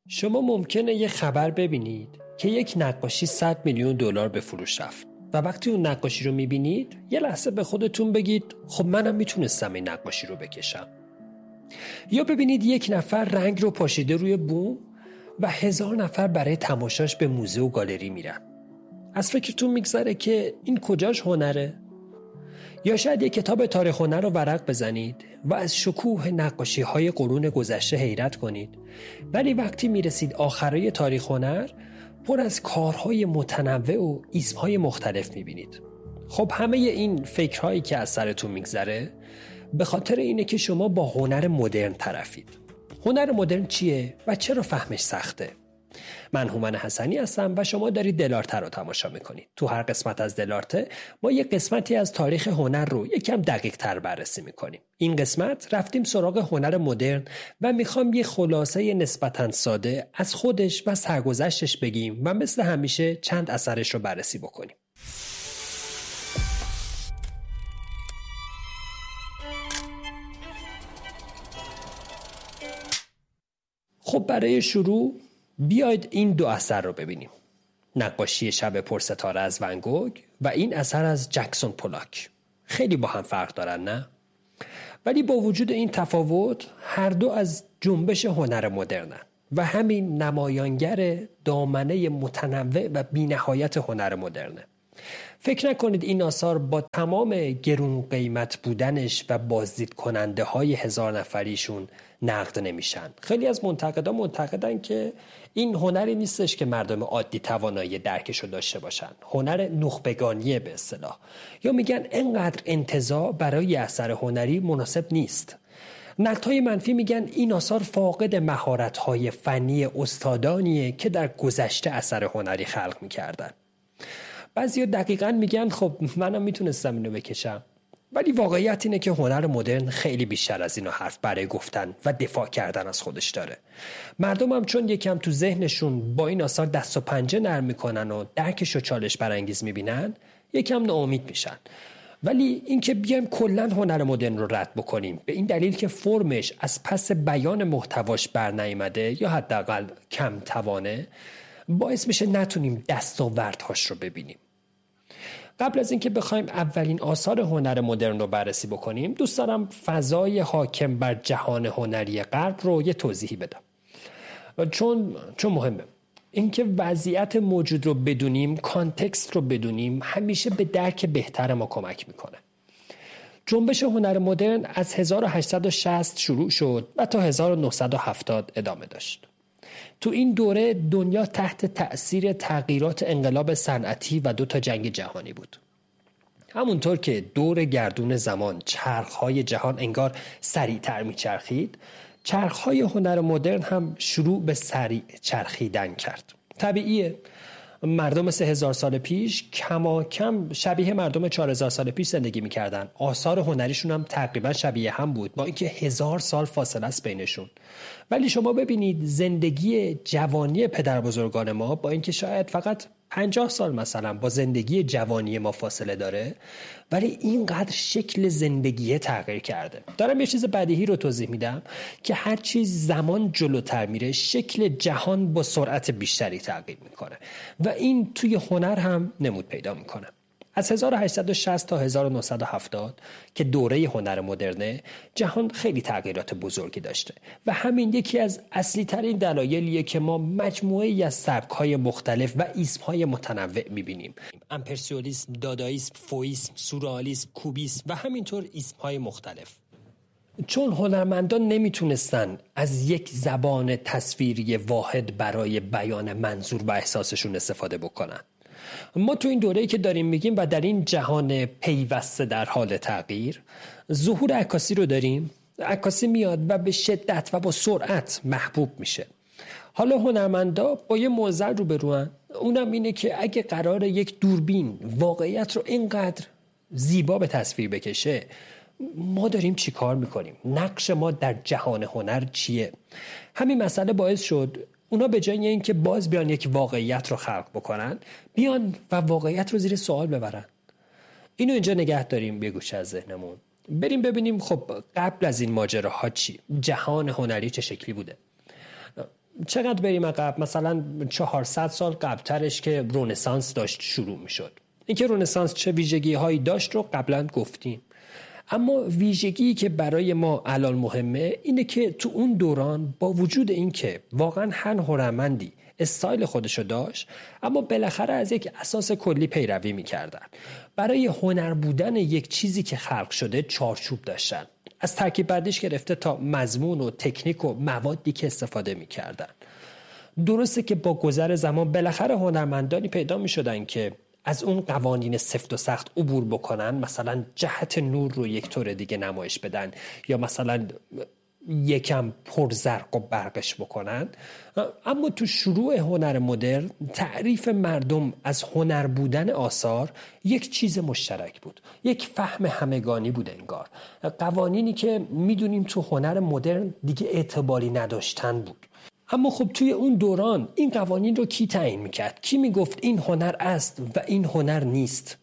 شما ممکنه یه خبر ببینید که یک نقاشی 100 میلیون دلار به فروش رفت و وقتی اون نقاشی رو میبینید یه لحظه به خودتون بگید خب منم میتونستم این نقاشی رو بکشم. یا ببینید یک نفر رنگ رو پاشیده روی بوم و 1000 نفر برای تماشاش به موزه و گالری میرن. از فکرتون میگذره که این کجاش هنره؟ یا شاید یک کتاب تاریخ هنر رو ورق بزنید و از شکوه نقاشی‌های قرون گذشته حیرت کنید، ولی وقتی میرسید آخرای تاریخ هنر پر از کارهای متنوع و اسمهای مختلف میبینید. خب همه این فکرهایی که از سرتون میگذره به خاطر اینه که شما با هنر مدرن طرفید. هنر مدرن چیه و چرا فهمش سخته؟ من هومن حسنی هستم و شما دارید دلارته رو تماشا میکنید. تو هر قسمت از دلارته ما یک قسمتی از تاریخ هنر رو یکم دقیق تر بررسی میکنیم. این قسمت رفتیم سراغ هنر مدرن و میخوام یه خلاصه نسبتاً ساده از خودش و سرگذشتش بگیم و مثل همیشه چند اثرش رو بررسی بکنیم. خب برای شروع بیاید این دو اثر رو ببینیم. نقاشی شب پرستاره از ون گوگ و این اثر از جکسون پولاک. خیلی با هم فرق دارن نه؟ ولی با وجود این تفاوت هر دو از جنبش هنر مدرنن و همین نمایانگر دامنه متنوع و بی‌نهایت هنر مدرنه. فکر نکنید این آثار با تمام گرون قیمت بودنش و بازدید کننده های 1000 نفریشون نقد نمیشن. خیلی از منتقدان معتقدن که این هنری نیستش که مردم عادی توانایی درکشو داشته باشن. هنر نخبگانیه به اصطلاح. یا میگن اینقدر انتزاع برای اثر هنری مناسب نیست. نقدهای منفی میگن این آثار فاقد مهارت‌های فنی استادانیه که در گذشته اثر هنری خلق میکردن. بعضیا دقیقاً میگن خب منم میتونستم اینو بکشم. ولی واقعیت اینه که هنر مدرن خیلی بیشتر از اینو حرف برای گفتن و دفاع کردن از خودش داره. مردم هم چون یکم تو ذهنشون با این آثار دست و پنجه نرم میکنن و درکش و چالش برانگیز میبینن، یکم ناامید میشن. ولی اینکه بیایم کلاً هنر مدرن رو رد بکنیم به این دلیل که فرمش از پس بیان محتواش برنیامده یا حداقل کم توانه، باعث میشه نتونیم دستاوردهاش رو ببینیم. قبل از اینکه بخوایم اولین آثار هنر مدرن رو بررسی بکنیم، دوست دارم فضای حاکم بر جهان هنری غرب رو یه توضیحی بدم. چون مهمه. اینکه وضعیت موجود رو بدونیم، کانتکست رو بدونیم، همیشه به درک بهتر ما کمک میکنه. جنبش هنر مدرن از 1860 شروع شد و تا 1970 ادامه داشت. تو این دوره دنیا تحت تأثیر تغییرات انقلاب صنعتی و 2 جنگ جهانی بود. همونطور که دور گردون زمان چرخهای جهان انگار سریعتر میچرخید، چرخهای هنر مدرن هم شروع به سریع چرخیدن کرد. طبیعیه مردم 3000 سال پیش کم شبیه مردم 4000 سال پیش زندگی میکردن. آثار هنریشون هم تقریبا شبیه هم بود با اینکه 1000 سال فاصله است بینشون. ولی شما ببینید زندگی جوانی پدر بزرگان ما با اینکه شاید فقط 50 سال مثلا با زندگی جوانی ما فاصله داره، ولی اینقدر شکل زندگی تغییر کرده. دارم یه چیز بدیهی رو توضیح میدم که هر چیز زمان جلوتر میره شکل جهان با سرعت بیشتری تغییر میکنه و این توی هنر هم نمود پیدا میکنه. از 1860 تا 1970 که دوره هنر مدرنه، جهان خیلی تغییرات بزرگی داشته و همین یکی از اصلی ترین دلایلیه که ما مجموعه‌ای از سبک‌های مختلف و ایسم‌های متنوع می‌بینیم. امپرسیونیسم، دادائیسم، فوئیسم، سورئالیسم، کوبیسم و همینطور ایسم‌های مختلف. چون هنرمندان نمیتونستن از یک زبان تصویری واحد برای بیان منظور و احساسشون استفاده بکنن. ما تو این دوره‌ای که داریم میگیم و در این جهان پیوسته در حال تغییر، ظهور عکاسی رو داریم. عکاسی میاد و به شدت و با سرعت محبوب میشه. حالا هنرمندا با یه معضل روبروان، اونم اینه که اگه قرار یک دوربین واقعیت رو اینقدر زیبا به تصویر بکشه، ما داریم چی کار میکنیم؟ نقش ما در جهان هنر چیه؟ همین مسئله باعث شد اونا به جای اینکه باز بیان یک واقعیت رو خلق بکنن، بیان و واقعیت رو زیر سوال ببرن. اینو اینجا نگه داریم یه گوشه از ذهنمون. بریم ببینیم خب قبل از این ماجراها چی؟ جهان هنری چه شکلی بوده؟ چقدر بریم عقب، مثلا 400 سال قبلترش که رنسانس داشت شروع میشد. اینکه رنسانس چه ویژگی هایی داشت رو قبلا گفتیم، اما ویژگی که برای ما الان مهمه اینه که تو اون دوران با وجود اینکه واقعا هر هنرمندی استایل خودشو داشت، اما بالاخره از یک اساس کلی پیروی میکردن. برای هنر بودن یک چیزی که خلق شده چارچوب داشتن، از ترکیب بندیش گرفته تا مضمون و تکنیک و موادی که استفاده میکردن. درسته که با گذر زمان بالاخره هنرمندانی پیدا میشدن که از اون قوانین سفت و سخت عبور بکنن، مثلا جهت نور رو یک طور دیگه نمایش بدن یا مثلا یکم پرزرق و برقش بکنن. اما تو شروع هنر مدرن تعریف مردم از هنر بودن آثار یک چیز مشترک بود، یک فهم همگانی بود انگار. قوانینی که میدونیم تو هنر مدرن دیگه اعتباری نداشتن بود. اما خب توی اون دوران این قوانین رو کی تعیین میکرد؟ کی میگفت این هنر است و این هنر نیست؟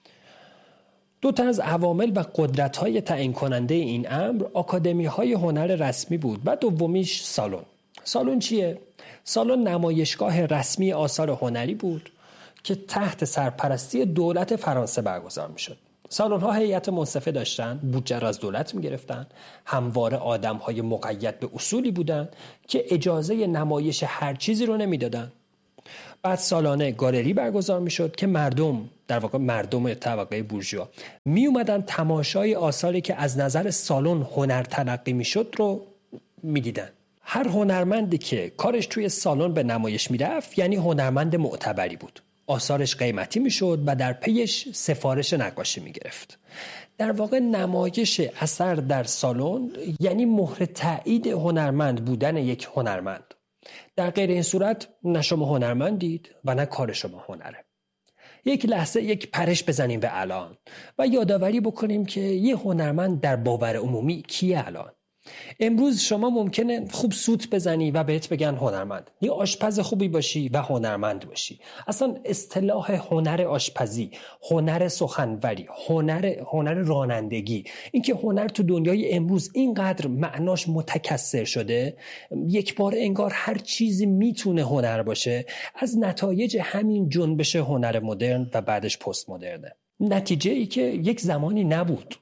دو تا از عوامل و قدرت‌های تعیین کننده این امر آکادمی‌های هنر رسمی بود و دومیش سالن. سالن چیه؟ سالن نمایشگاه رسمی آثار هنری بود که تحت سرپرستی دولت فرانسه برگزار میشد. سالن‌ها هیئت منصفه داشتن، بودجه را از دولت می‌گرفتن، همواره آدم‌های مقید به اصولی بودند که اجازه نمایش هر چیزی رو نمیدادن. بعد سالانه گالری برگزار میشد که مردم، در واقع مردم طبقه بورژوا، می اومدن تماشای آثاری که از نظر سالن هنر تلقی میشد رو میدیدن. هر هنرمندی که کارش توی سالن به نمایش میرفت یعنی هنرمند معتبری بود. آثارش قیمتی میشد و در پیش سفارش نقاشی میگرفت. در واقع نمایش اثر در سالن یعنی مهر تایید هنرمند بودن یک هنرمند. در غیر این صورت نه شما هنرمندید و نه کار شما هنره. یک لحظه یک پرش بزنیم به الان و یادآوری بکنیم که یه هنرمند در باور عمومی کیه الان. امروز شما ممکنه خوب سوت بزنی و بهت بگن هنرمند، یه آشپز خوبی باشی و هنرمند باشی. اصلا اصطلاح هنر آشپزی، هنر سخنوری، هنر رانندگی، اینکه هنر تو دنیای امروز اینقدر معناش متکثر شده، یک بار انگار هر چیزی میتونه هنر باشه، از نتایج همین جنبش هنر مدرن و بعدش پست مدرنه. نتیجه ای که یک زمانی نبود.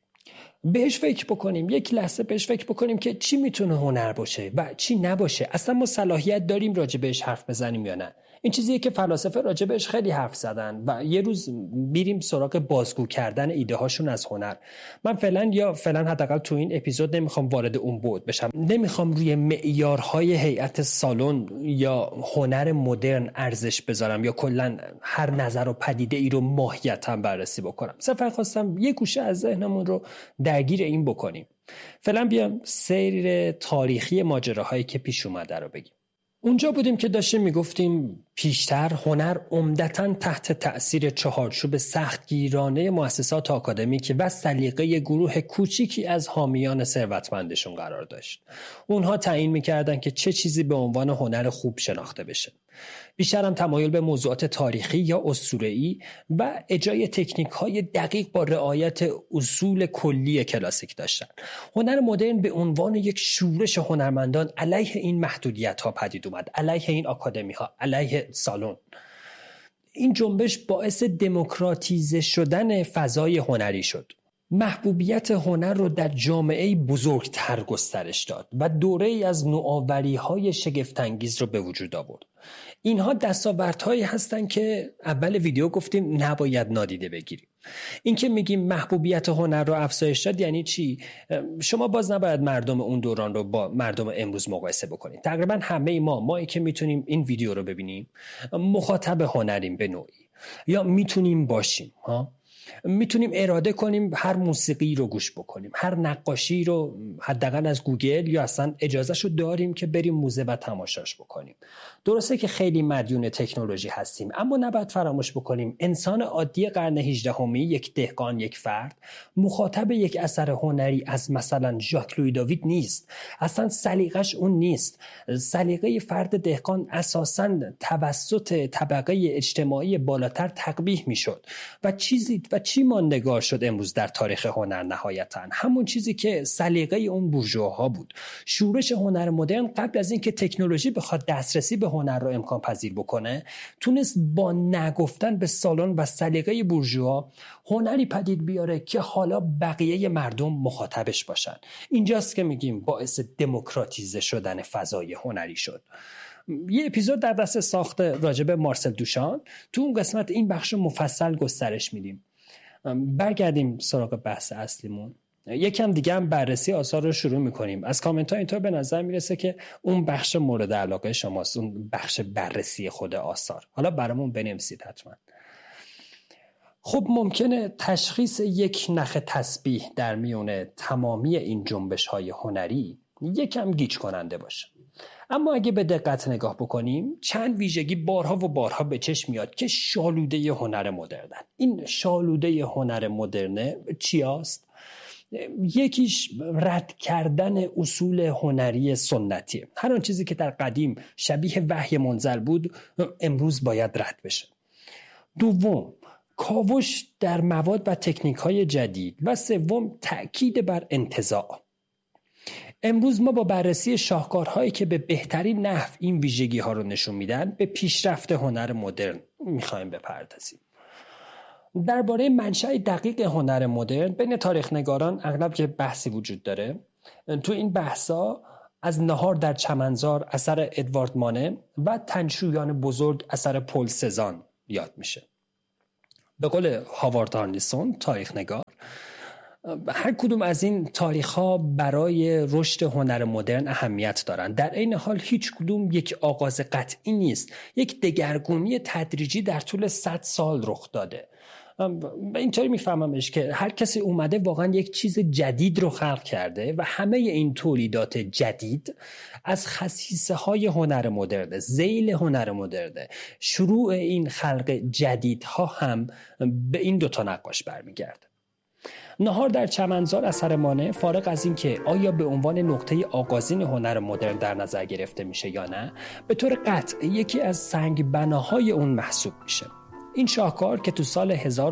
بهش فکر بکنیم، یک لحظه بهش فکر بکنیم که چی میتونه هنر باشه و چی نباشه. اصلا ما صلاحیت داریم راجع بهش حرف بزنیم یا نه؟ این چیزیه که فلاسفه راجع بهش خیلی حرف زدن و یه روز میریم سراغ بازگو کردن ایده هاشون از هنر. من فعلا حداقل تو این اپیزود نمیخوام وارد اون بعد بشم. نمیخوام روی معیارهای هیئت سالن یا هنر مدرن ارزش بذارم یا کلا هر نظر و پدیده ای رو ماهیتاً بررسی بکنم. صرفا خواستم یه گوشه از ذهنمون رو درگیر این بکنیم. فعلا بیام سیر تاریخی ماجراهایی که پیش اومده رو بگیم. اونجا بودیم که داشتیم میگفتیم پیشتر هنر عمدتاً تحت تأثیر چهارچوب سختگیرانه مؤسسات آکادمیک و سلیقه گروه کوچیکی از حامیان ثروتمندشون قرار داشت. اونها تعیین میکردن که چه چیزی به عنوان هنر خوب شناخته بشه. بیشتر هم تمایل به موضوعات تاریخی یا اسطوره‌ای و اجرای تکنیک‌های دقیق با رعایت اصول کلی کلاسیک داشتن. هنر مدرن به عنوان یک شورش هنرمندان علیه این محدودیت‌ها پدید اومد، علیه این آکادمی‌ها، علیه سالن. این جنبش باعث دموکراتیزه شدن فضای هنری شد. محبوبیت هنر رو در جامعه بزرگتر گسترش داد و دوره‌ای از نوآوری‌های شگفت‌انگیز رو به وجود آورد. اینها دستاوردهایی هستن که اول ویدیو گفتیم نباید نادیده بگیریم. این که میگیم محبوبیت هنر رو افزایش داد یعنی چی؟ شما باز نباید مردم اون دوران رو با مردم امروز مقایسه بکنید. تقریبا همه مایی که میتونیم این ویدیو رو ببینیم مخاطب هنریم به نوعی، یا میتونیم باشیم میتونیم اراده کنیم هر موسیقی رو گوش بکنیم، هر نقاشی رو حداقل از گوگل، یا اصلا اجازهشو داریم که بریم موزه و تماشاش بکنیم. درسته که خیلی مدیون تکنولوژی هستیم، اما نباید فراموش بکنیم انسان عادی قرن 18 یک دهقان، یک فرد مخاطب یک اثر هنری از مثلا ژاک لویی داوید نیست. اصلا سلیقش اون نیست. سلیقه فرد دهقان اساساً توسط طبقه اجتماعی بالاتر تقبیح میشد و و چی ماندگار شد امروز در تاریخ هنر نهایتاً؟ همون چیزی که سلیقه اون بورژواها بود. شورش هنر مدرن قبل از اینکه تکنولوژی بخواد دسترسی به هنر رو امکان پذیر بکنه، تونست با نگفتن به سالن و سلیقه بورژوا هنری پدید بیاره که حالا بقیه مردم مخاطبش باشن. اینجاست که میگیم باعث دموکراتیزه شدن فضای هنری شد. یه اپیزود در دست ساخته راجب مارسل دوشان، تو اون قسمت این بخش مفصل گسترش میدیم. برگردیم سراغ بحث اصلیمون. یکم دیگه هم بررسی آثار رو شروع میکنیم. از کامنت ها اینطور به نظر میرسه که اون بخش مورد علاقه شماست، اون بخش بررسی خود آثار. حالا برامون بنویسید حتما. خب ممکنه تشخیص یک نخ تسبیح در میون تمامی این جنبش های هنری یکم گیج کننده باشه، اما اگه به دقت نگاه بکنیم چند ویژگی بارها و بارها به چشم میاد که شالوده هنر مدرنن. این شالوده هنر مدرنه چی است؟ یکیش رد کردن اصول هنری سنتیه. هر آن چیزی که در قدیم شبیه وحی منزل بود امروز باید رد بشه. دوم، کاوش در مواد و تکنیک‌های جدید. و سوم، تأکید بر انتزاع. امروز ما با بررسی شاهکارهایی که به بهترین نحو این ویژگی ها رو نشون میدن به پیشرفت هنر مدرن میخوایم بپردازیم. درباره منشأ دقیق هنر مدرن بین تاریخ نگاران اغلب یه بحثی وجود داره. تو این بحثا از نهار در چمنزار اثر ادوارد مانه و تنشویان بزرگ اثر پل سزان یاد میشه. به قول هاوارد آرنیسون تاریخ نگار، هر کدوم از این تاریخ‌ها برای رشد هنر مدرن اهمیت دارند. در این حال هیچ کدوم یک آغاز قطعی نیست. یک دگرگونی تدریجی در طول 100 سال رخ داده. اینطوری میفهممش که هر کسی اومده واقعا یک چیز جدید رو خلق کرده و همه این تولیدات جدید از خصیصه های هنر مدرن، ذیل هنر مدرن، شروع این خلق جدیدها هم به این دوتا نقاش برمیگرده. نهار در چمنزار اثر مانع فارغ از این که آیا به عنوان نقطه آغازین هنر مدرن در نظر گرفته میشه یا نه، به طور قطع یکی از سنگ بناهای اون محسوب میشه. این شاهکار که تو سال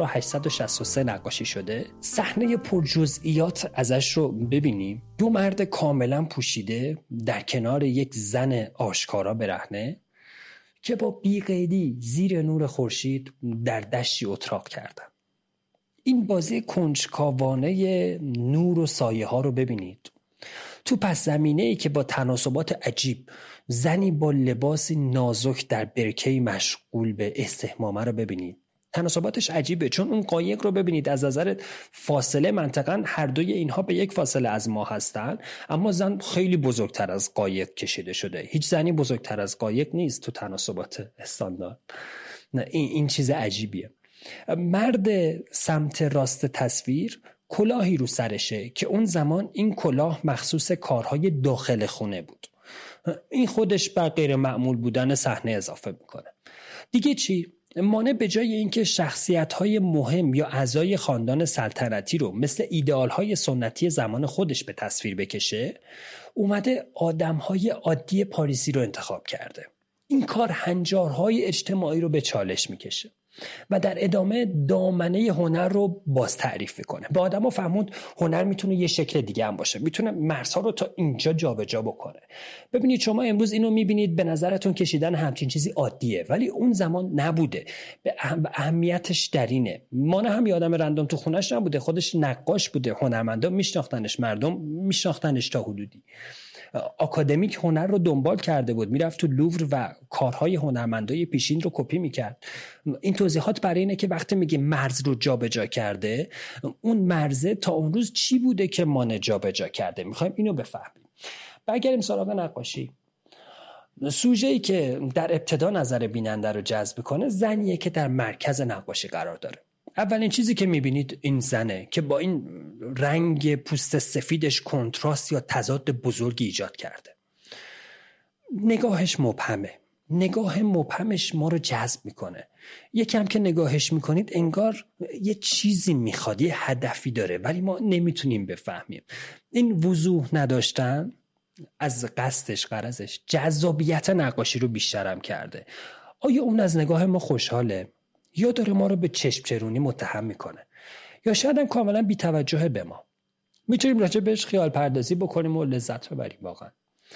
1863 نقاشی شده، صحنه پرجزئیات ازش رو ببینیم. دو مرد کاملا پوشیده در کنار یک زن آشکارا برهنه که با بی‌قیدی زیر نور خورشید در دشتی اتراق کردن. این بازی کنجکاوانه نور و سایه ها رو ببینید. تو پس زمینه‌ای که با تناسبات عجیب زنی با لباسی نازک در برکه‌ای مشغول به استحمامه رو ببینید. تناسباتش عجیبه چون اون قایق رو ببینید از نظر فاصله منطقاً هر دوی اینها به یک فاصله از ما هستن، اما زن خیلی بزرگتر از قایق کشیده شده. هیچ زنی بزرگتر از قایق نیست تو تناسبات استاندارد. نه این چیز عجیبیه. مرد سمت راست تصویر کلاهی رو سرشه که اون زمان این کلاه مخصوص کارهای داخل خونه بود. این خودش بر غیر معمول بودن صحنه اضافه میکنه. دیگه چی؟ مانع به جای اینکه شخصیت‌های مهم یا اعضای خاندان سلطنتی رو مثل ایدئال‌های سنتی زمان خودش به تصویر بکشه، اومده آدم‌های عادی پاریسی رو انتخاب کرده. این کار هنجارهای اجتماعی رو به چالش میکشه و در ادامه دامنه هنر رو باز تعریف کنه. به آدم‌ها فهموند هنر میتونه یه شکل دیگه هم باشه، میتونه مرزها رو تا اینجا جابجا بکنه. ببینید شما امروز اینو میبینید به نظرتون کشیدن همچین چیزی عادیه، ولی اون زمان نبوده. به اهمیتش در اینه. مانع هم یه آدم رندوم تو خونش نبوده، خودش نقاش بوده، هنرمندا میشناختنش، مردم میشناختنش تا حدودی. آکادمیک هنر رو دنبال کرده بود، میرفت تو لوور و کارهای هنرمندای پیشین رو کپی میکرد. این توضیحات برای اینه که وقتی میگه مرز رو جابجا کرده، اون مرزه تا اون روز چی بوده که مانع جابجا کرده، میخوایم اینو بفهمیم. برگردیم سراغ نقاشی. سوژه‌ای که در ابتدا نظر بیننده رو جذب کنه زنیه که در مرکز نقاشی قرار داره. اولین چیزی که میبینید این زنه که با این رنگ پوست سفیدش کنتراست یا تضاد بزرگی ایجاد کرده. نگاهش مبهمه. نگاه مبهمش ما رو جذب میکنه. یکم که نگاهش میکنید انگار یه چیزی میخواد، یه هدفی داره، ولی ما نمیتونیم بفهمیم. این وضوح نداشتن از قصدش، غرضش جذابیت نقاشی رو بیشترم کرده. آیا اون از نگاه ما خوشحاله؟ یا داره ما رو به چشم چرونی متهم میکنه؟ یا شاید هم کاملا بی‌توجه به ما. میتونیم راجع بهش خیال پردازی بکنیم و لذت ببریم. واقعا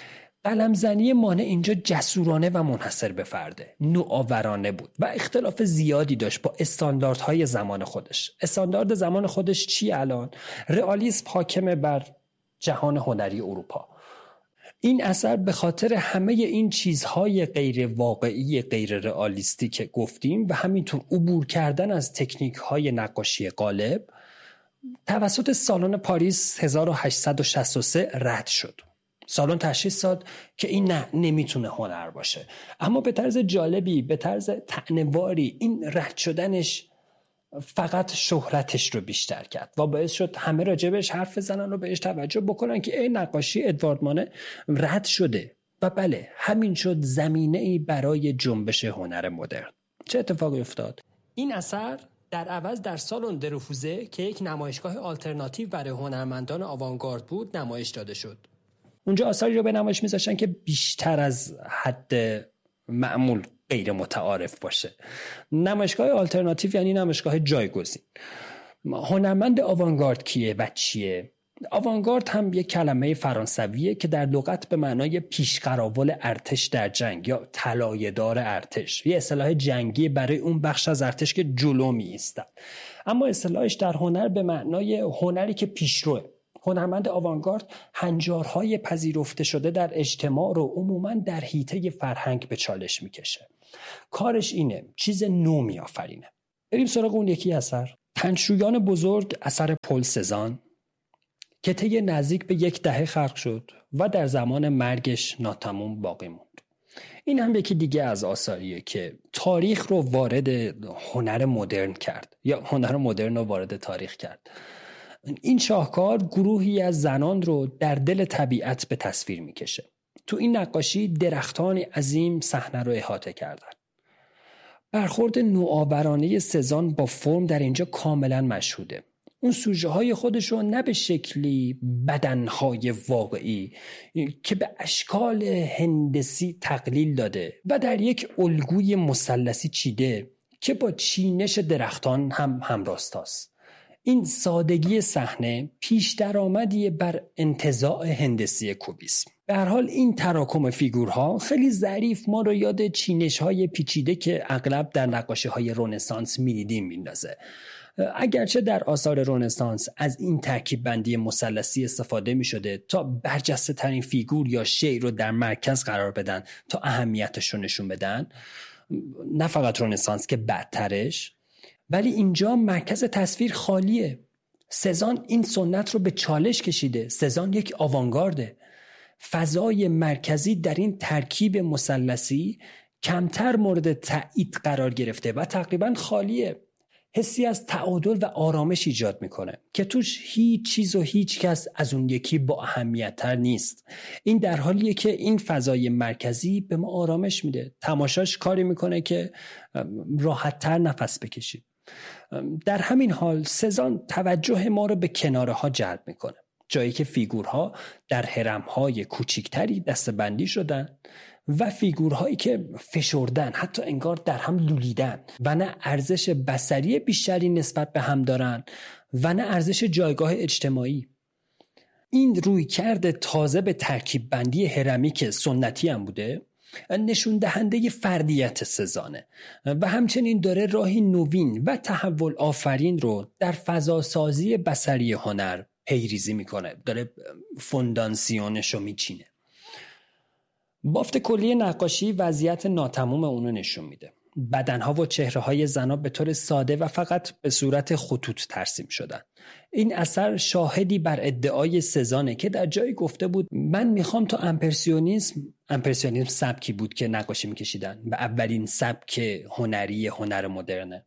قلمزنی مانع اینجا جسورانه و منحصر به فرده، نوآورانه بود و اختلاف زیادی داشت با استانداردهای زمان خودش. استاندارد زمان خودش چی الان؟ رئالیسم حاکم بر جهان هنری اروپا. این اثر به خاطر همه این چیزهای غیر واقعی، غیر رئالیستی که گفتیم و همینطور عبور کردن از تکنیک‌های نقاشی قالب توسط سالن پاریس 1863 رد شد. سالن تشخیص داد که این نمیتونه هنر باشه، اما به طرز جالبی، به طرز طعنه‌واری این رد شدنش فقط شهرتش رو بیشتر کرد و باعث شد همه راجبش حرف بزنن و بهش توجه بکنن که این نقاشی ادوارد مانه رد شده. و بله، همین شد زمینه‌ای برای جنبش هنر مدرن. چه اتفاقی افتاد؟ این اثر در عوض در سالن دروفوزه که یک نمایشگاه آلترناتیو برای هنرمندان آوانگارد بود نمایش داده شد. اونجا آثاری رو به نمایش میذاشتن که بیشتر از حد معمول غیر متعارف باشه. نمایشگاه آلترناتیو یعنی نمایشگاه جایگزین. هنرمند آوانگارد کیه و چیه؟ آوانگارد هم یک کلمه فرانسویه که در لغت به معنای پیشقراول ارتش در جنگ یا طلایه‌دار ارتش، یه اصطلاح جنگی برای اون بخش از ارتش که جلو می‌ایستد. اما اصطلاحش در هنر به معنای هنری که پیشروه. هنرمند آوانگارد هنجارهای پذیرفته شده در اجتماع رو عموماً در حیطه فرهنگ به چالش میکشه. کارش اینه، چیز نو میآفرینه. بریم سراغ اون یکی اثر. تنشویان بزرگ، اثر پل سزان که طی نزدیک به 10 دهه خلق شد و در زمان مرگش ناتمام باقی موند. این هم یکی دیگه از آثاریه که تاریخ رو وارد هنر مدرن کرد یا هنر مدرن رو وارد تاریخ کرد. این شاهکار گروهی از زنان رو در دل طبیعت به تصویر میکشه. تو این نقاشی درختان عظیم صحنه رو احاطه کردن. برخورد نوآورانه سزان با فرم در اینجا کاملا مشهوده. اون سوژه های خودش رو نه به شکلی بدنهای واقعی که به اشکال هندسی تقلیل داده و در یک الگوی مثلثی چیده که با چینش درختان هم همراستاست. این سادگی صحنه پیش درآمدی بر انتزاع هندسی کوبیسم. به هر حال این تراکم فیگورها خیلی ظریف ما رو یاد چینش‌های پیچیده که اغلب در نقاشی‌های رنسانس می‌دیدیم میندازه. اگرچه در آثار رنسانس از این ترکیب بندی مثلثی استفاده می‌شده تا برجسته ترین فیگور یا شی رو در مرکز قرار بدن تا اهمیتش رو نشون بدن، نه فقط رنسانس که بعدترش، ولی اینجا مرکز تصویر خالیه. سزان این سنت رو به چالش کشیده. سزان یک آوانگارده. فضای مرکزی در این ترکیب مثلثی کمتر مورد تایید قرار گرفته و تقریبا خالیه. حسی از تعادل و آرامش ایجاد میکنه که توش هیچ چیز و هیچ کس از اون یکی با اهمیت تر نیست. این در حالیه که این فضای مرکزی به ما آرامش میده. تماشاش کاری میکنه که راحت تر نفس بکشید. در همین حال سزان توجه ما رو به کناره ها جلب میکنه، جایی که فیگورها در هرم‌های کوچکتری دسته‌بندی شدن و فیگورهایی که فشردن، حتی انگار در هم لولیدن و نه ارزش بصری بیشتری نسبت به هم دارن و نه ارزش جایگاه اجتماعی. این رویکرد تازه به ترکیب بندی هرمی که سنتی هم بوده نشون دهنده فردیت سزانه و همچنین داره راهی نوین و تحول آفرین رو در فضاسازی بصری هنر پیریزی میکنه، داره فونداسیونش رو میچینه. بافت کلی نقاشی وضعیت ناتمام اونو نشون میده. بدنها و چهره‌های زنها به طور ساده و فقط به صورت خطوط ترسیم شدن. این اثر شاهدی بر ادعای سزانه که در جایی گفته بود من میخوام تا امپرسیونیسم سبکی بود که نقاشی میکشیدن و اولین سبک هنری هنر مدرنه.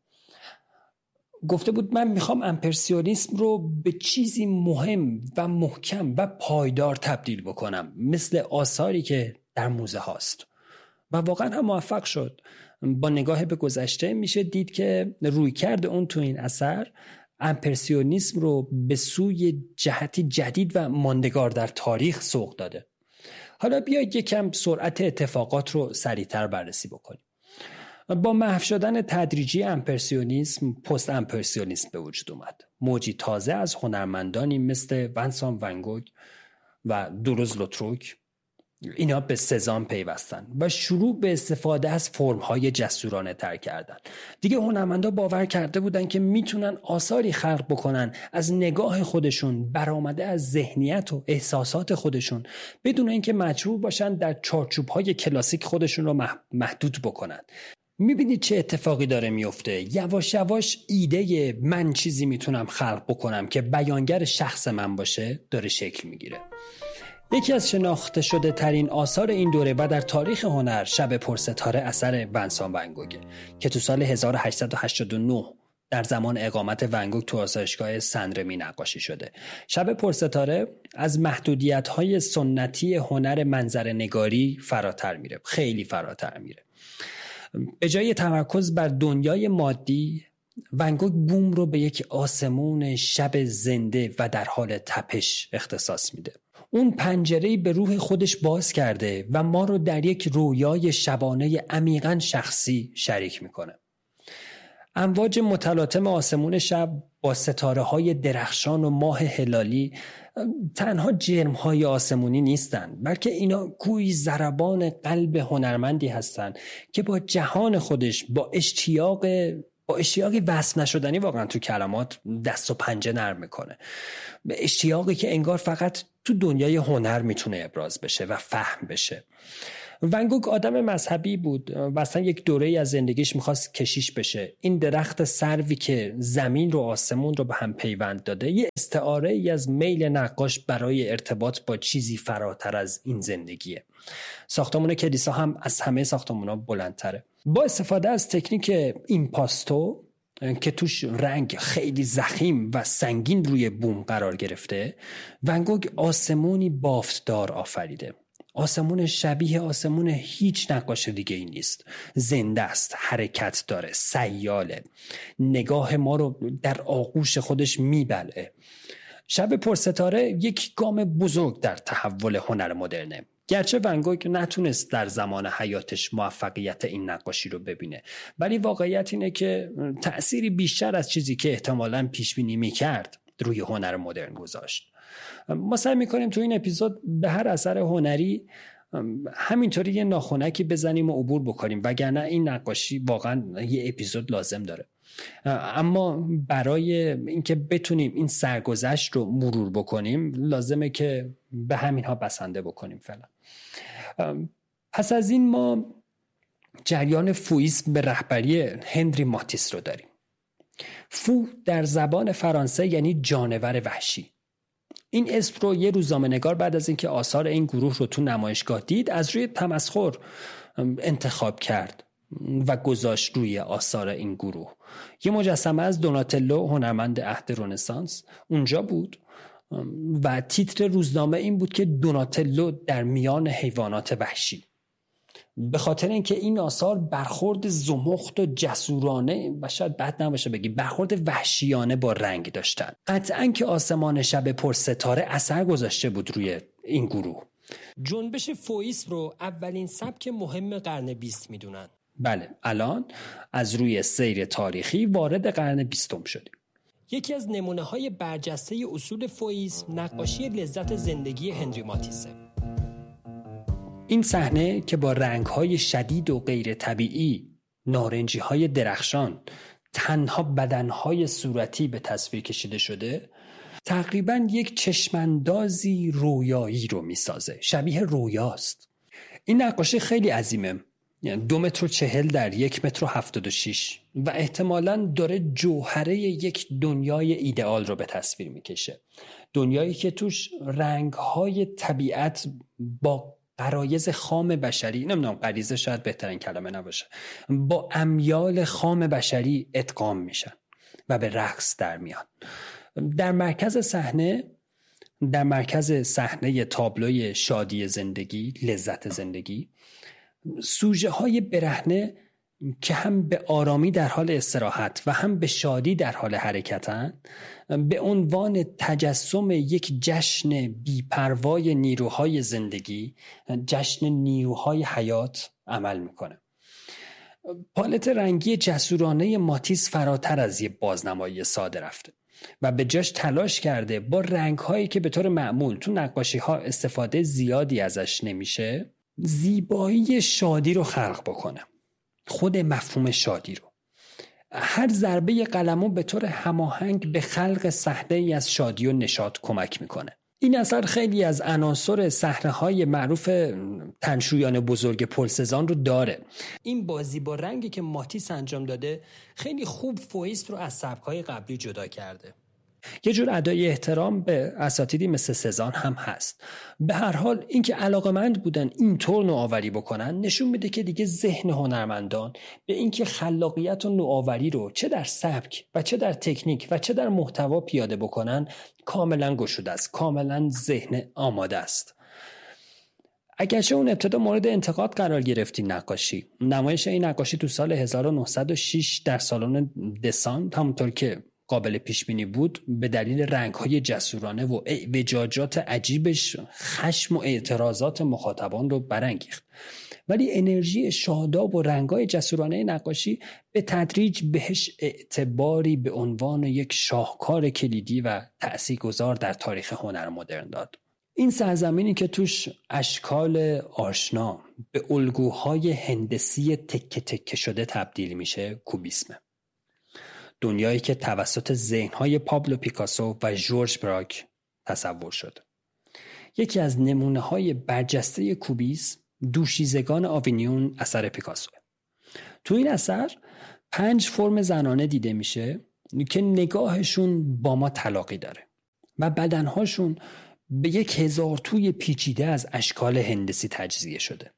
گفته بود من میخوام امپرسیونیسم رو به چیزی مهم و محکم و پایدار تبدیل بکنم، مثل آثاری که در موزه هاست. و واقعا هم موفق شد. با نگاه به گذشته میشه دید که رویکرد اون تو این اثر امپرسیونیسم رو به سوی جهتی جدید و ماندگار در تاریخ سوق داده. حالا بیایید یکم سرعت اتفاقات رو سریعتر بررسی بکنیم. با محو شدن تدریجی امپرسیونیسم، پست امپرسیونیسم به وجود اومد. موجی تازه از هنرمندانی مثل ونسان ونگوگ و دوروز لوتروک اینا به سزان پیوستن و شروع به استفاده از فرم‌های جسورانه تر کردن. دیگه هنرمندا باور کرده بودن که میتونن آثاری خلق بکنن از نگاه خودشون، برآمده از ذهنیت و احساسات خودشون، بدون اینکه مجبور باشن در چارچوب‌های کلاسیک خودشون رو محدود بکنن. میبینید چه اتفاقی داره میفته. یواش یواش ایده من چیزی میتونم خلق بکنم که بیانگر شخص من باشه داره شکل میگیره. یکی از شناخته شده ترین آثار این دوره و در تاریخ هنر شب پرستاره اثر ونسان ونگوگه که تو سال 1889 در زمان اقامت ونگوگ تو آسایشگاه سنرمی نقاشی شده. شب پرستاره از محدودیت‌های سنتی هنر منظره نگاری فراتر میره، خیلی فراتر میره. به جای تمرکز بر دنیای مادی، ونگوگ بوم رو به یک آسمون شب زنده و در حال تپش اختصاص میده. اون پنجره‌ای به روح خودش باز کرده و ما رو در یک رویای شبانه عمیقاً شخصی شریک میکنه. امواج متلاطم آسمون شب با ستاره‌های درخشان و ماه هلالی تنها جرم‌های آسمونی نیستن، بلکه اینا گویی ضربان قلب هنرمندی هستن که با جهان خودش با اشتیاقی وصف نشدنی واقعا تو کلمات دست و پنجه نرم میکنه. به اشتیاقی که انگار فقط تو دنیای هنر میتونه ابراز بشه و فهم بشه. ونگوگ آدم مذهبی بود و اصلا یک دوره‌ای از زندگیش میخواست کشیش بشه. این درخت سروی که زمین رو آسمون رو به هم پیوند داده یه استعاره ای از میل نقاش برای ارتباط با چیزی فراتر از این زندگیه. ساختمان کلیسا هم از همه ساختمان‌ها بلندتره. با استفاده از تکنیک ایمپاستو که توش رنگ خیلی ضخیم و سنگین روی بوم قرار گرفته، ونگوگ آسمونی بافتدار آفریده. آسمون شبیه آسمون هیچ نقاش دیگه ای نیست. زنده است، حرکت داره، سیاله، نگاه ما رو در آغوش خودش میبلعه. شب پرستاره یک گام بزرگ در تحول هنر مدرنه. گرچه ونگوگ نتونست در زمان حیاتش موفقیت این نقاشی رو ببینه، ولی واقعیت اینه که تأثیری بیشتر از چیزی که احتمالاً پیش بینی می‌کرد روی هنر مدرن گذاشت. ما سعی می‌کنیم تو این اپیزود به هر اثر هنری همینطوری یه ناخنکی بزنیم و عبور بکنیم، وگرنه این نقاشی واقعاً یه اپیزود لازم داره. اما برای اینکه بتونیم این سرگذشت رو مرور بکنیم لازمه که به همینها بسنده بکنیم فعلا. پس از این ما جریان فویسم به رهبری هنری ماتیس رو داریم. فو در زبان فرانسه یعنی جانور وحشی. این اسم رو یه روزنامه‌نگار بعد از اینکه آثار این گروه رو تو نمایشگاه دید از روی تمسخر انتخاب کرد و گذاشت روی آثار این گروه. یه مجسمه از دوناتلو، هنرمند عهد رنسانس، اونجا بود و تیتر روزنامه این بود که دوناتلو در میان حیوانات وحشی. به خاطر اینکه این آثار برخورد زمخت و جسورانه و شاید بد نباشه بگی برخورد وحشیانه با رنگ داشتن. قطعاً که آسمان شب پرستاره اثر گذاشته بود روی این گروه. جنبش فویسم رو اولین سبک مهم قرن 20 میدونن. بله، الان از روی سیر تاریخی وارد قرن 20 شدیم. یکی از نمونه‌های برجسته اصول فویسم نقاشی لذت زندگی هنری ماتیسه. این صحنه که با رنگ‌های شدید و غیر طبیعی، نارنجی‌های درخشان، تنها بدن‌های صورتی به تصویر کشیده شده، تقریباً یک چشماندازی رویایی رو می‌سازه. شبیه رویاست. این نقاشی خیلی عظیمه. یعنی 2.40 در 1.76 و احتمالاً داره جوهره یک دنیای ایدئال رو به تصویر میکشه. دنیایی که توش رنگ‌های طبیعت با غرایز خام بشری، نمیدونم غریزه شاید بهترین کلمه نباشه، با امیال خام بشری ادغام میشن و به رقص در میان. در مرکز صحنه تابلوی شادی زندگی، لذت زندگی، سوژه های برهنه که هم به آرامی در حال استراحت و هم به شادی در حال حرکتن، به عنوان تجسم یک جشن بی‌پروای نیروهای زندگی، جشن نیروهای حیات عمل میکنه. پالت رنگی جسورانه ماتیس فراتر از یه بازنمایی ساده رفته. و به جاش تلاش کرده با رنگ‌هایی که به طور معمول تو نقاشی‌ها استفاده زیادی ازش نمیشه، زیبایی شادی رو خلق بکنه. خود مفهوم شادی رو. هر ضربه قلمو به طور هماهنگ به خلق صحنه‌ای از شادی و نشاط کمک میکنه. این اثر خیلی از عناصر صحنه‌های معروف تنشویان بزرگ پل سزان رو داره. این بازی با رنگی که ماتیس انجام داده خیلی خوب فویست رو از سبک‌های قبلی جدا کرده. یه جور ادای احترام به اساتیدی مثل سزان هم هست. به هر حال اینکه علاقمند بودن اینطور نوآوری بکنن نشون میده که دیگه ذهن هنرمندان به اینکه خلاقیت و نوآوری رو چه در سبک و چه در تکنیک و چه در محتوا پیاده بکنن کاملا گشوده است، کاملا ذهن آماده است. اگرچه اون ابتدا مورد انتقاد قرار گرفت نقاشی، نمایش این نقاشی تو سال 1906 در سالن دسان همونطور که قابل پیش بینی بود به دلیل رنگ‌های جسورانه و اعوجاجات عجیبش خشم و اعتراضات مخاطبان رو برانگیخت. ولی انرژی شاداب و رنگ‌های جسورانه نقاشی به تدریج بهش اعتباری به عنوان یک شاهکار کلیدی و تأثیرگذار در تاریخ هنر مدرن داد. این سرزمینی که توش اشکال آشنا به الگوهای هندسی تکه تکه شده تبدیل میشه کوبیسمه. دنیایی که توسط ذهن‌های پابلو پیکاسو و ژورژ براک تصور شد. یکی از نمونه‌های برجسته کوبیسم دوشیزگان آوینیون اثر پیکاسو. تو این اثر 5 فرم زنانه دیده میشه که نگاهشون با ما تلاقی داره و بدنهاشون به 1000 توی پیچیده از اشکال هندسی تجزیه شده.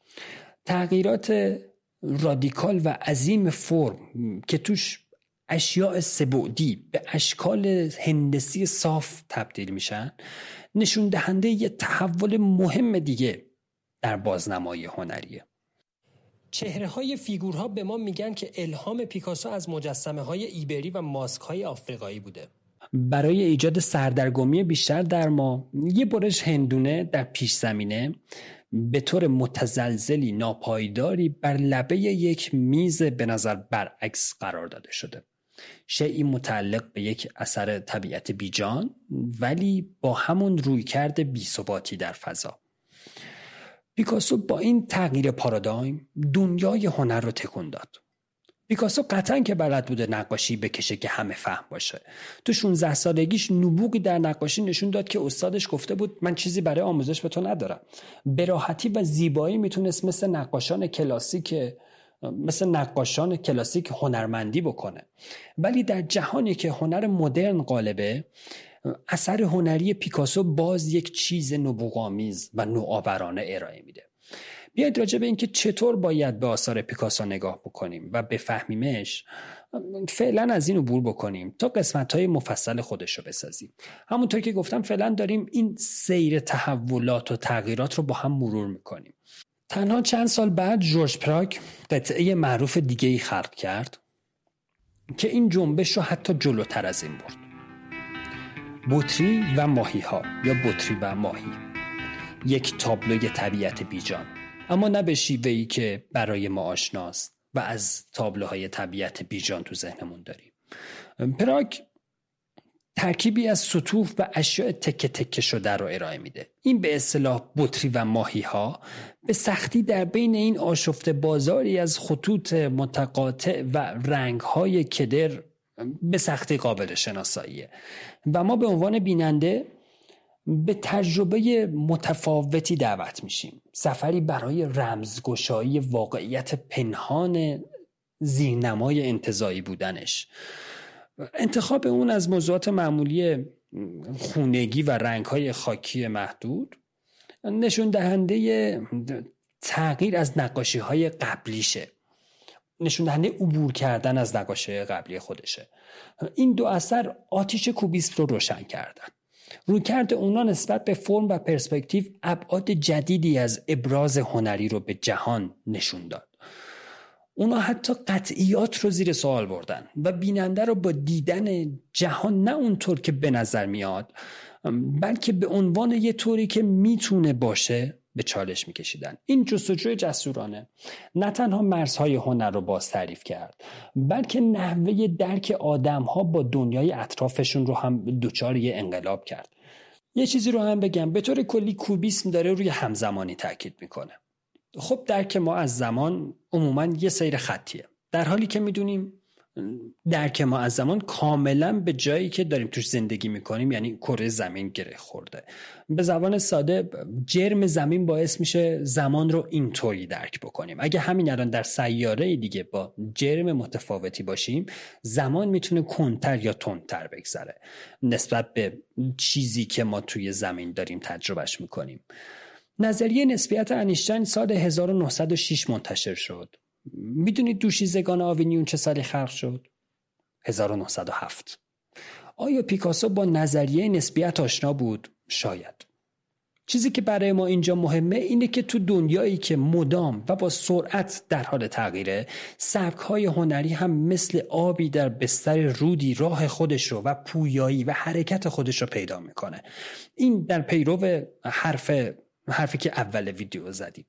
تغییرات رادیکال و عظیم فرم که توش اشیاء سه‌بعدی به اشکال هندسی صاف تبدیل میشن نشون دهنده یه تحول مهم دیگه در بازنمایی هنریه. چهره‌های فیگورها به ما میگن که الهام پیکاسو از مجسمه‌های ایبری و ماسک‌های آفریقایی بوده. برای ایجاد سردرگمی بیشتر در ما یه برش هندونه در پیش زمینه به طور متزلزلی ناپایداری بر لبه یک میز به نظر برعکس قرار داده شده. شیئی متعلق به یک اثر طبیعت بیجان ولی با همون رویکرد بی‌ثباتی در فضا. پیکاسو با این تغییر پارادایم دنیای هنر رو تکون داد. پیکاسو قطعاً که بلد بوده نقاشی بکشه که همه فهم باشه. تو 16 سالگیش نبوغی در نقاشی نشون داد که استادش گفته بود من چیزی برای آموزش به تو ندارم. به راحتی و زیبایی میتونست مثل نقاشان کلاسیک هنرمندی بکنه. ولی در جهانی که هنر مدرن غالبه، اثر هنری پیکاسو باز یک چیز نبوغامیز و نوآورانه ارائه میده. بیاید راجع به این که چطور باید به آثار پیکاسو نگاه بکنیم و بفهمیمش فعلا از این عبور بکنیم تا قسمت‌های مفصل خودش رو بسازیم. همونطور که گفتم فعلا داریم این سیر تحولات و تغییرات رو با هم مرور میکنیم. تنها چند سال بعد ژورژ پراک قطعه معروف دیگه‌ای خلق کرد که این جنبش رو حتی جلوتر از این برد. بطری و ماهی‌ها یا بطری و ماهی، یک تابلوی طبیعت بیجان، اما نه به شیوهی که برای ما آشناست و از تابلوهای طبیعت بیجان تو ذهنمون داریم. پراک ترکیبی از سطوح و اشیاء تکه تکه شده رو ارائه میده. این به اصطلاح بطری و ماهی ها به سختی در بین این آشفته بازاری از خطوط متقاطع و رنگ های کدر به سختی قابل شناساییه و ما به عنوان بیننده به تجربه متفاوتی دعوت میشیم. سفری برای رمزگشایی واقعیت پنهان زیرنمای انتزاعی بودنش. انتخاب اون از موضوعات معمولی خونگی و رنگ‌های خاکی محدود نشون دهنده تغییر از نقاشی‌های قبلیشه، نشون دهنده عبور کردن از نقاشی قبلی خودشه. این دو اثر آتیش کوبیسم رو روشن کردن. رویکرد اونا نسبت به فرم و پرسپکتیو ابعاد جدیدی از ابراز هنری رو به جهان نشون داد. اونا حتی قطعیات رو زیر سوال بردن و بیننده رو با دیدن جهان نه اونطور که به نظر میاد بلکه به عنوان یه طوری که میتونه باشه به چالش میکشیدن. این جستجوی جسورانه نه تنها مرزهای هنر رو باز تعریف کرد، بلکه نحوه درک آدم‌ها با دنیای اطرافشون رو هم دچار یه انقلاب کرد. یه چیزی رو هم بگم، به طور کلی کوبیسم داره روی همزمانی تاکید میکنه. خب درک ما از زمان عموماً یه سیر خطیه، در حالی که میدونیم درک ما از زمان کاملا به جایی که داریم توش زندگی میکنیم، یعنی کره زمین، گره خورده. به زبان ساده جرم زمین باعث میشه زمان رو اینطوری درک بکنیم. اگه همین الان در سیاره دیگه با جرم متفاوتی باشیم، زمان میتونه کنتر یا تندتر بگذره نسبت به چیزی که ما توی زمین داریم تجربهش میکنیم. نظریه نسبیت انیشتین سال 1906 منتشر شد. میدونید دوشیزگان آوینیون چه سالی خلق شد؟ 1907. آیا پیکاسو با نظریه نسبیت آشنا بود؟ شاید. چیزی که برای ما اینجا مهمه اینه که تو دنیایی که مدام و با سرعت در حال تغییره، سبک‌های هنری هم مثل آبی در بستر رودی راه خودش رو و پویایی و حرکت خودش رو پیدا میکنه. این در پیرو حرفی که اول ویدیو زدیم.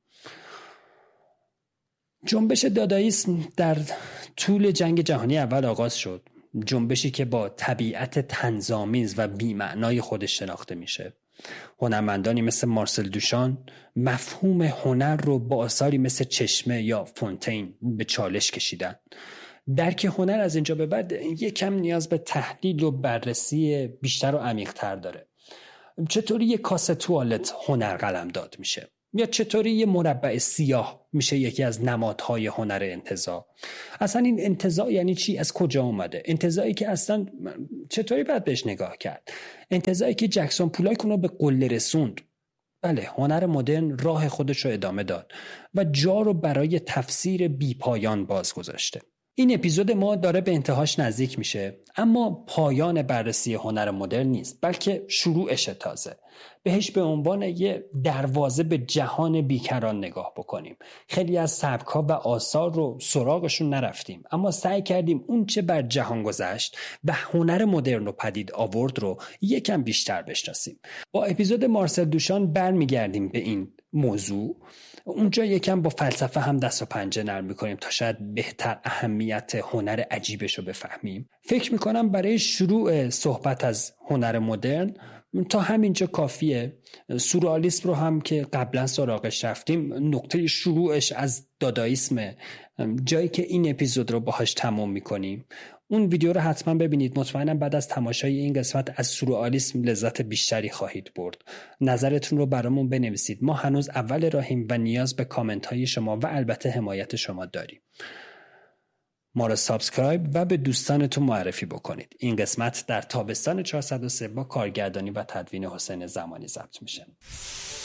جنبش دادائیسم در طول جنگ جهانی اول آغاز شد. جنبشی که با طبیعت طنزآمیز و بی‌معنای خودش شناخته میشه. هنرمندانی مثل مارسل دوشان مفهوم هنر رو با آثاری مثل چشمه یا فونتین به چالش کشیدن. درک هنر از اینجا به بعد یکم نیاز به تحلیل و بررسی بیشتر و عمیق‌تر داره. چطوری یک کاسه توالت هنر قلمداد میشه؟ یا چطوری یه مربع سیاه میشه یکی از نمادهای هنر انتزاع؟ اصلا این انتزاع یعنی چی؟ از کجا اومده؟ انتزاعی که اصلا چطوری باید بهش نگاه کرد؟ انتزاعی که جکسون پولاک اونو به قله رسوند. بله، هنر مدرن راه خودش رو ادامه داد و جا رو برای تفسیر بیپایان باز گذاشته. این اپیزود ما داره به انتهاش نزدیک میشه، اما پایان بررسی هنر مدرن نیست، بلکه شروعش تازه. بهش به عنوان یه دروازه به جهان بیکران نگاه بکنیم. خیلی از سبک‌ها و آثار رو سراغشون نرفتیم، اما سعی کردیم اون چه بر جهان گذشت و هنر مدرن رو پدید آورد رو یکم بیشتر بشناسیم. با اپیزود مارسل دوشان برمیگردیم به این موضوع. اونجا یکم با فلسفه هم دست و پنجه نرم میکنیم تا شاید بهتر اهمیت هنر عجیبش رو بفهمیم. فکر میکنم برای شروع صحبت از هنر مدرن تا همینجا کافیه. سورئالیسم رو هم که قبلا سراغش رفتیم، نقطه شروعش از دادائیسم، جایی که این اپیزود رو باهاش تموم میکنیم. اون ویدیو رو حتما ببینید. مطمئنم بعد از تماشای این قسمت از سورئالیسم لذت بیشتری خواهید برد. نظرتون رو برامون بنویسید. ما هنوز اول راهیم و نیاز به کامنت های شما و البته حمایت شما داریم. ما رو سابسکرایب و به دوستانتون معرفی بکنید. این قسمت در تابستان 403 با کارگردانی و تدوین حسین زمانی ضبط میشه.